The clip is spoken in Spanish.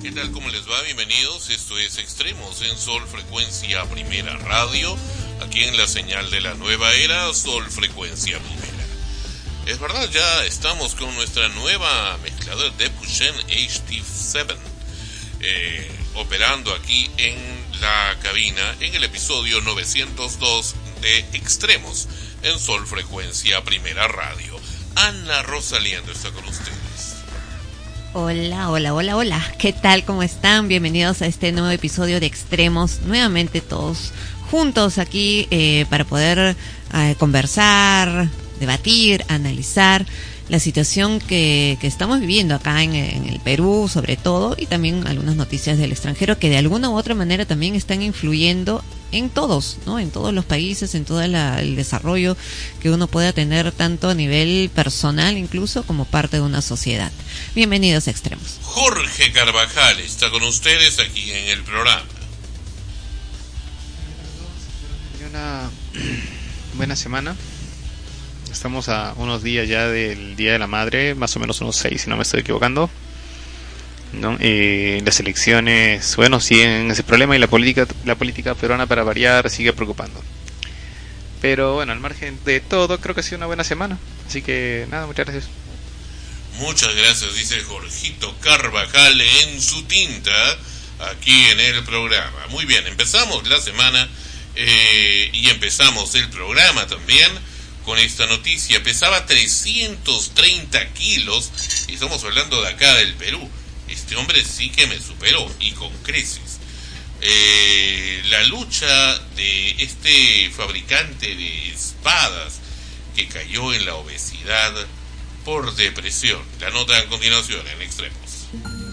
¿Qué tal? ¿Cómo les va? Bienvenidos. Esto es Extremos en Sol Frecuencia Primera Radio, aquí en la señal de la nueva era Sol Frecuencia Primera. Es verdad, ya estamos con nuestra nueva mezcladora Depushen HT7 operando aquí en la cabina en el episodio 902 de Extremos en Sol Frecuencia Primera Radio. Ana Rosaliendo está con ustedes. Hola. ¿Qué tal? ¿Cómo están? Bienvenidos a este nuevo episodio de Extremos. Nuevamente todos juntos aquí para poder conversar, debatir, analizar la situación que estamos viviendo acá en el Perú, sobre todo, y también algunas noticias del extranjero que de alguna u otra manera también están influyendo en todos, ¿no? En todos los países, en todo el desarrollo que uno pueda tener tanto a nivel personal incluso como parte de una sociedad. Bienvenidos a Extremos. Jorge Carvajal está con ustedes aquí en el programa. Una buena semana. Estamos a unos días ya del Día de la Madre, más o menos unos 6, si no me estoy equivocando, ¿no? Las elecciones, bueno, siguen ese problema y la política peruana, para variar, sigue preocupando. Pero bueno, al margen de todo, creo que ha sido una buena semana. Así que nada, muchas gracias. Muchas gracias, dice Jorgito Carvajal en su tinta, aquí en el programa. Muy bien, empezamos la semana y empezamos el programa también con esta noticia. Pesaba 330 kilos, y estamos hablando de acá del Perú. Este hombre sí que me superó, y con creces. La lucha de este fabricante de espadas que cayó en la obesidad por depresión. La nota a continuación en Extremos.